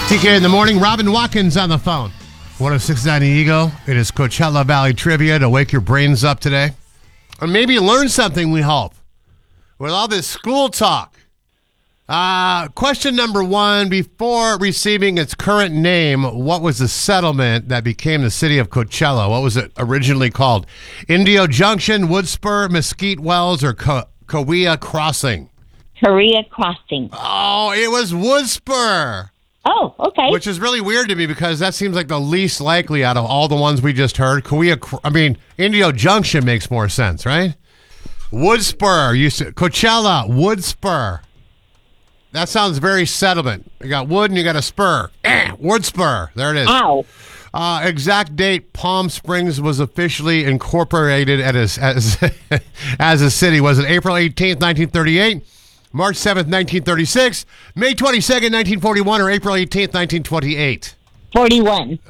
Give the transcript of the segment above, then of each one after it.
TK in the morning, Robin Watkins on the phone. 106.9 Eagle. It is Coachella Valley Trivia to wake your brains up today. And maybe learn something, we hope, with all this school talk. Question number one, before receiving its current name, what was the settlement that became the city of Coachella? What was it originally called? Indio Junction, Woodspur, Mesquite Wells, or Cahuilla Crossing? Cahuilla Crossing. Oh, it was Woodspur. Oh, okay. Which is really weird to me because that seems like the least likely out of all the ones we just heard. Indio Junction makes more sense, right? Woodspur, Coachella, Woodspur. That sounds very settlement. You got wood and you got a spur. Woodspur. There it is. Ow. Exact date, Palm Springs was officially incorporated as a city. Was it April 18th, 1938? March 7th, 1936, May 22nd, 1941, or April 18th, 1928? 41.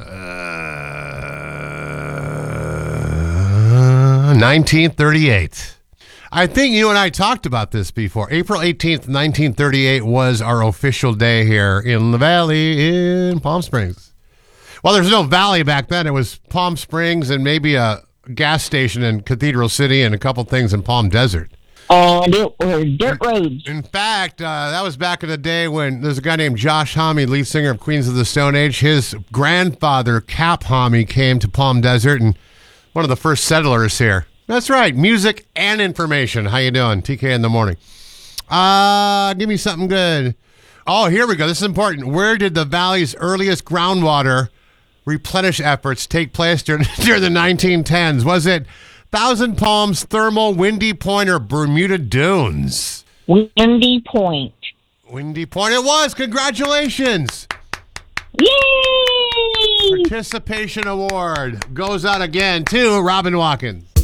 1938. I think you and I talked about this before. April 18th, 1938 was our official day here in the valley in Palm Springs. Well, there's no valley back then. It was Palm Springs and maybe a gas station in Cathedral City and a couple things in Palm Desert. Dirt roads. In fact, that was back in the day when there's a guy named Josh Homme, lead singer of Queens of the Stone Age. His grandfather, Cap Homme, came to Palm Desert and one of the first settlers here. That's right, music and information. How you doing? TK in the morning. Give me something good. Oh, here we go. This is important. Where did the valley's earliest groundwater replenish efforts take place during the 1910s? Was it Thousand Palms, Thermal, Windy Point, or Bermuda Dunes? Windy Point. Windy Point it was. Congratulations. Yay! Participation award goes out again to Robin Watkins.